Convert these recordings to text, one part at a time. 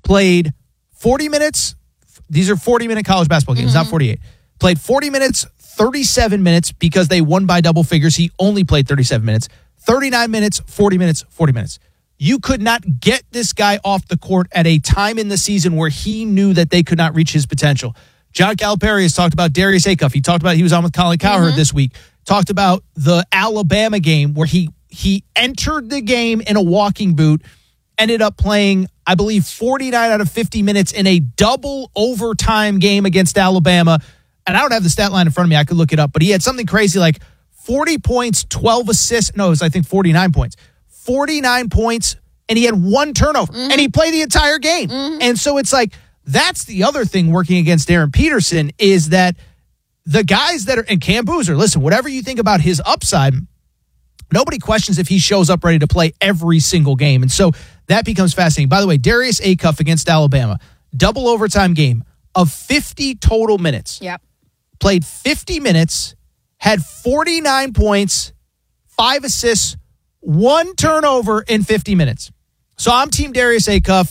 played 40 minutes. These are 40-minute college basketball games, not 48. Played 40 minutes, 37 minutes because they won by double figures. He only played 37 minutes. 39 minutes, 40 minutes, 40 minutes. You could not get this guy off the court at a time in the season where he knew that they could not reach his potential. John Calipari has talked about Darius Acuff. He talked about he was on with Colin Cowherd this week. Talked about the Alabama game where he entered the game in a walking boot, ended up playing, I believe, 49 out of 50 minutes in a double overtime game against Alabama. And I don't have the stat line in front of me. I could look it up. But he had something crazy like 40 points, 12 assists. No, it was, I think, 49 points. 49 points, and he had one turnover. And he played the entire game. And so it's like, that's the other thing working against Darren Peterson is that the guys that are, and Cam Boozer, listen, whatever you think about his upside, nobody questions if he shows up ready to play every single game. And so that becomes fascinating. By the way, Darius Acuff against Alabama, double overtime game of 50 total minutes. Yep. Played 50 minutes, had 49 points, 5 assists, 1 turnover in 50 minutes. So I'm Team Darius Acuff.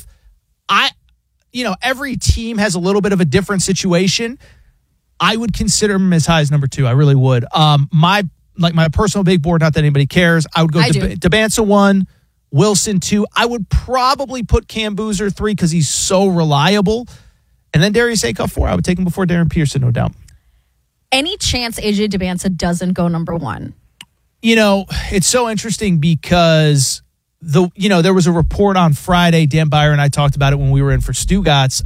Every team has a little bit of a different situation. I would consider him as high as number 2. I really would. My personal big board, not that anybody cares. I would go Dabansa 1, Wilson 2. I would probably put Cam Boozer 3 because he's so reliable. And then Darius Acuff 4. I would take him before Darren Pearson, no doubt. Any chance AJ Dabansa doesn't go number 1? It's so interesting because there was a report on Friday. Dan Byer and I talked about it when we were in for Stugatz.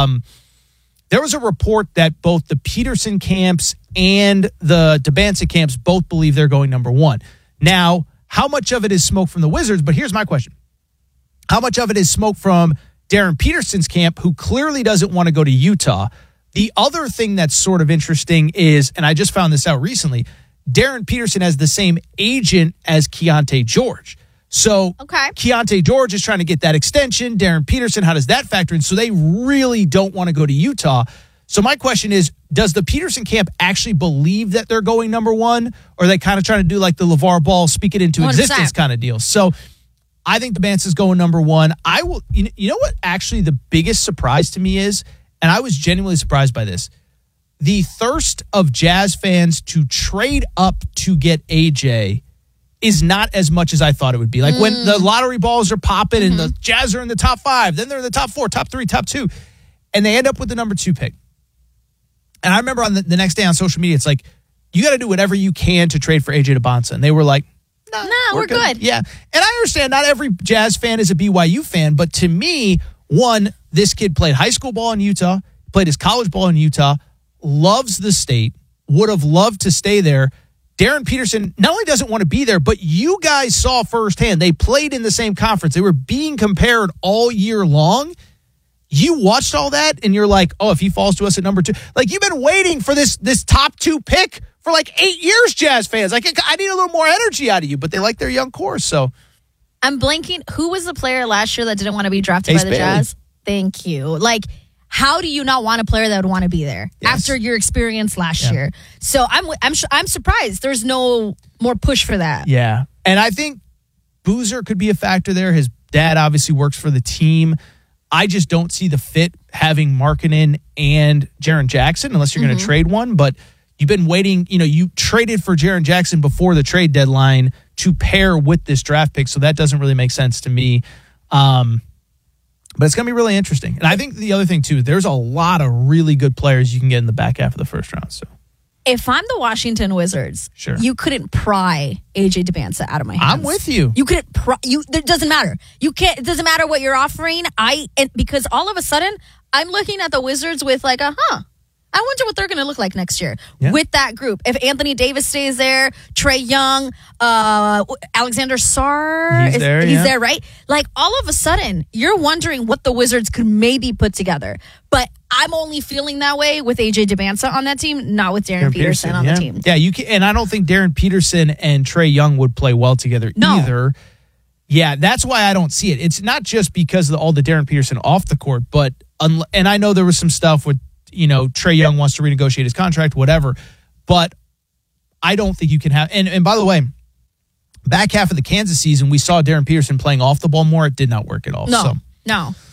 There was a report that both the Peterson camps and the Dabansa camps both believe they're going number 1. Now, how much of it is smoke from the Wizards? But here's my question. How much of it is smoke from Darren Peterson's camp, who clearly doesn't want to go to Utah? The other thing that's sort of interesting is, and I just found this out recently, Darren Peterson has the same agent as Keontae George. So Keontae George is trying to get that extension. Darren Peterson, how does that factor in? So they really don't want to go to Utah. So my question is, does the Peterson camp actually believe that they're going number 1? Or are they kind of trying to do like the LeVar Ball speak it into 100%. Existence kind of deal? So I think Dabansa is going number 1. I will. You know what actually the biggest surprise to me is, and I was genuinely surprised by this, the thirst of Jazz fans to trade up to get AJ is not as much as I thought it would be. Like when the lottery balls are popping and the Jazz are in the top 5, then they're in the top 4, top 3, top 2, and they end up with the number 2 pick. And I remember on the next day on social media, it's like, you got to do whatever you can to trade for AJ Dabansa. And they were like, no, we're good. Yeah. And I understand not every Jazz fan is a BYU fan, but to me, one, this kid played high school ball in Utah, played his college ball in Utah, loves the state, would have loved to stay there. Darren Peterson not only doesn't want to be there, but you guys saw firsthand. They played in the same conference. They were being compared all year long. You watched all that, and you're like, oh, if he falls to us at number 2. Like, you've been waiting for this top 2 pick for like 8 years, Jazz fans. Like, I need a little more energy out of you, but they like their young core, so. I'm blanking. Who was the player last year that didn't want to be drafted by the Jazz? Thank you. Like, how do you not want a player that would want to be there after your experience last year? So I'm surprised there's no more push for that. Yeah. And I think Boozer could be a factor there. His dad obviously works for the team. I just don't see the fit having Markkanen and Jaren Jackson unless you're going to trade one. But you've been waiting. You traded for Jaren Jackson before the trade deadline to pair with this draft pick. So that doesn't really make sense to me. But it's going to be really interesting. And I think the other thing, too, there's a lot of really good players you can get in the back half of the first round. So, if I'm the Washington Wizards, you couldn't pry AJ Dabansa out of my hands. I'm with you. You couldn't it doesn't matter. You can't. It doesn't matter what you're offering. Because all of a sudden, I'm looking at the Wizards with like I wonder what they're going to look like next year with that group. If Anthony Davis stays there, Trae Young, Alexander Sarr, he's there, right? Like, all of a sudden, you're wondering what the Wizards could maybe put together. But I'm only feeling that way with AJ Dabansa on that team, not with Darren Peterson on the team. Yeah, you can, and I don't think Darren Peterson and Trae Young would play well together either. Yeah, that's why I don't see it. It's not just because of all the Darren Peterson off the court, but and I know there was some stuff with Trae Young wants to renegotiate his contract, whatever. But I don't think you can have... And by the way, back half of the Kansas season, we saw Darren Peterson playing off the ball more. It did not work at all. No.